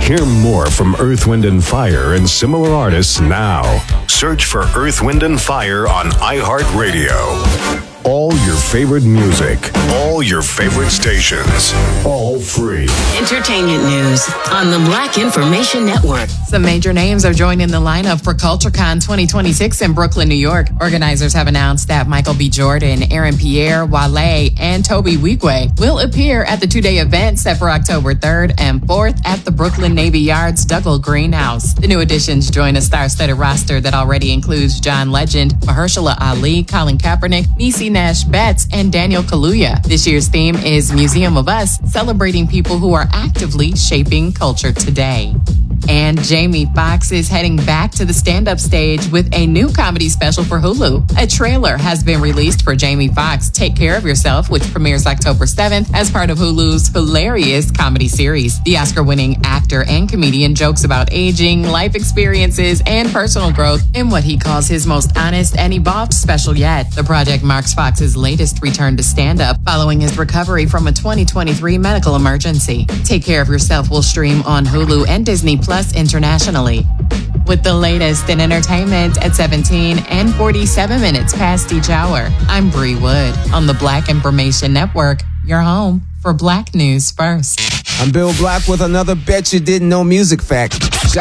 Hear more from Earth, Wind, and Fire and similar artists now. Search for Earth, Wind, and Fire on iHeartRadio. All your favorite music, all your favorite stations, all free. Entertainment news on the Black Information Network. Some major names are joining the lineup for CultureCon 2026 in Brooklyn, New York. Organizers have announced that Michael B. Jordan, Aaron Pierre, Wale, and Toby Wigwe will appear at the two-day event set for October 3rd and 4th at the Brooklyn Navy Yard's Dougal Greenhouse. The new additions join a star-studded roster that already includes John Legend, Mahershala Ali, Colin Kaepernick, Niecy Nash Betts, and Daniel Kaluuya. This year's theme is Museum of Us, celebrating people who are actively shaping culture today. And Jamie Foxx is heading back to the stand-up stage with a new comedy special for Hulu. A trailer has been released for Jamie Foxx, Take Care of Yourself, which premieres October 7th as part of Hulu's hilarious comedy series. The Oscar-winning actor and comedian jokes about aging, life experiences, and personal growth in what he calls his most honest and evolved special yet. The project marks Foxx's latest return to stand-up following his recovery from a 2023 medical emergency. Take Care of Yourself will stream on Hulu and Disney Plus internationally. With the latest in entertainment at 17 and 47 minutes past each hour, I'm Bree Wood on the Black Information Network, your home for Black News First. I'm Bill Black with another Bet You Didn't Know music fact.